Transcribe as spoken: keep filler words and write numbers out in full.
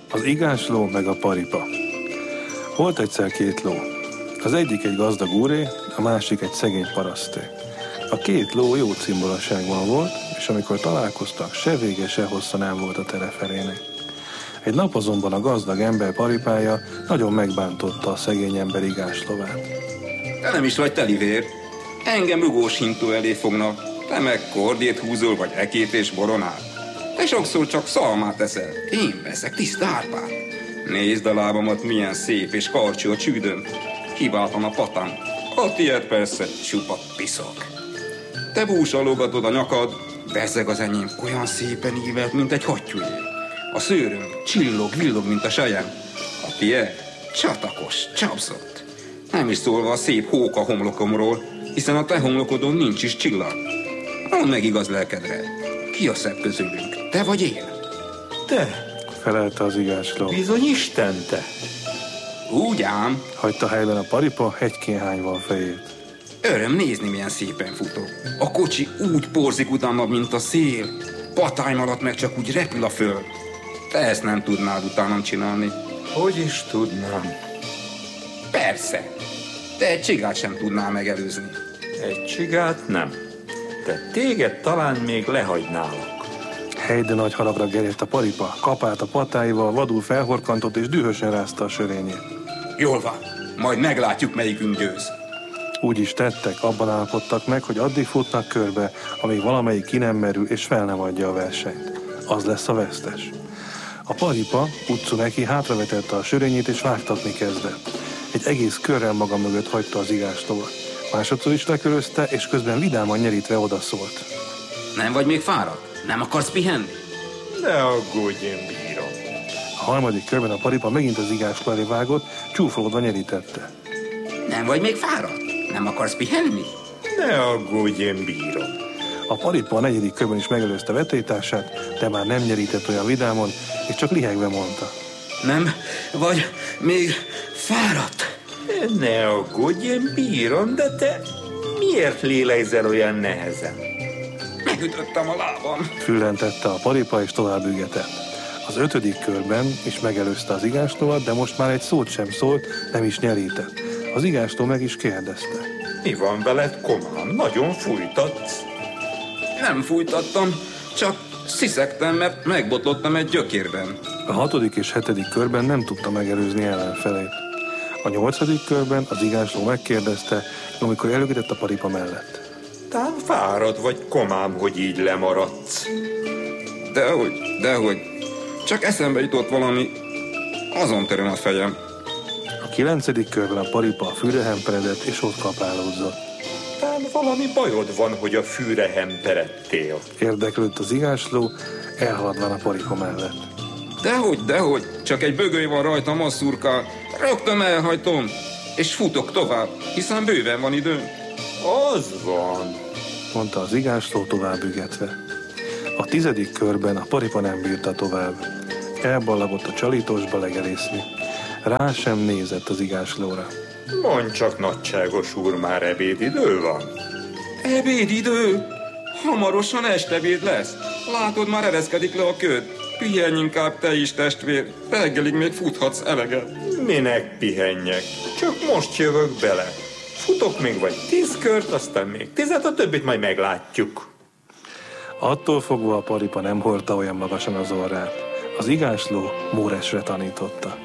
Az igásló meg a paripa. Volt egyszer két ló. Az egyik egy gazdag úré, a másik egy szegény paraszté. A két ló jó cimboraságban volt, és amikor találkoztak, se vége, se hossza nem volt a tereferének. Egy nap azonban a gazdag ember paripája nagyon megbántotta a szegény ember igáslovát. Te nem is vagy telivér. Engem rugós hintó elé fognak. Te meg kordét húzol, vagy ekét és boronát. Te sokszor csak szalmát eszel. Én veszek tiszta árpát. Nézd a lábamat, milyen szép és karcsú a csődöm. Kiváltam a patám. A tiéd persze csupa piszok. Te búsalogatod a nyakad, bezeg az enyém olyan szépen ívelt, mint egy hattyújé. A szőröm csillog, villog, mint a sejem. A tiéd csatakos, csapszott. Nem is szólva a szép hóka homlokomról, hiszen a te homlokodon nincs is csillag. Mondd meg igaz lelkedre, ki a szebb közülünk, te vagy én? Te, felelte az igásló. Bizony Isten te. Úgy ám. Hagyta helyben a paripa hegykéhányva a fejét. Öröm nézni, milyen szépen futok. A kocsi úgy porzik utána, mint a szél. Patáim alatt meg csak úgy repül a föld. Te ezt nem tudnád utánam csinálni. Hogy is tudnám? Persze. Te egy csigát sem tudnál megelőzni. Egy csigát nem. De téged talán még lehagynálak. Helyde nagy haragra gerjedt a paripa, kapált a patáival, vadul felhorkantott és dühösen rázta a sörényét. Jól van, majd meglátjuk, melyikünk győz. Úgy is tettek, abban állapodtak meg, hogy addig futnak körbe, amíg valamelyik ki nem merül és fel nem adja a versenyt. Az lesz a vesztes. A paripa, utcu neki, hátravetette a sörényét és vágtatni kezdett. Egy egész körrel maga mögött hagyta az igáslót. Másodszor is lekörözte, és közben vidáman nyerítve odaszólt. Nem vagy még fáradt? Nem akarsz pihenni? Ne aggódj, én bírom. A harmadik körben a paripa megint az igásló elé vágott, csúfolódva nyerítette. Nem vagy még fáradt? Nem akarsz pihenni? Ne aggódj, én bírom. A paripa a negyedik körben is megelőzte vetélytársát, de már nem nyerített olyan vidámon, és csak lihegve mondta. Nem vagy még fáradt? Ne aggódj, én bírom, de te miért lélegzel olyan nehezen? Megütöttem a lábam. Füllentette a paripa, és tovább ügetett. Az ötödik körben is megelőzte az igáslóat, de most már egy szót sem szólt, nem is nyerített. Az igásló meg is kérdezte. Mi van veled, komám? Nagyon fújtatsz? Nem fújtattam, csak sziszegtem, mert megbotlottam egy gyökérben. A hatodik és hetedik körben nem tudta megelőzni ellenfelét. A nyolcadik körben az igásló megkérdezte, amikor előgetett a paripa mellett. Tán fárad vagy, komám, hogy így lemaradsz. Dehogy, dehogy. Csak eszembe jutott valami, azon töröm a fejem. A kilencedik körben a paripa a fűre hemperedett, és ott kapálódzott. Tán valami bajod van, hogy a fűre hemperedtél. Érdeklődött az igásló, elhaladván a paripa mellett. Dehogy, dehogy, csak egy bögöly van rajtam, az szurkál. Rögtön elhajtom, és futok tovább, hiszen bőven van időm. Az van, mondta az igásló tovább ügetve. A tizedik körben a paripa nem bírta tovább. Elballagott a csalítosba legelészni. Rá sem nézett az igáslóra. Mondd csak, nagyságos úr, már ebédidő van? Ebédidő? Hamarosan estebéd lesz. Látod, már ereszkedik le a köd. Pihenj inkább te is, testvér. Reggelig még futhatsz eleget. Minek pihenjek? Csak most jövök bele. Futok még vagy tíz kört, aztán még tizet, a többit majd meglátjuk. Attól fogva a paripa nem hordta olyan magasan az orrát. Az igásló Móresre tanította.